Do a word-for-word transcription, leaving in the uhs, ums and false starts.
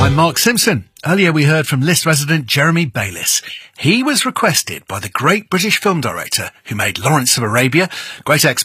I'm Mark Simpson. Earlier we heard from List resident Jeremy Bayliss. He was requested by the great British film director who made Lawrence of Arabia, great expert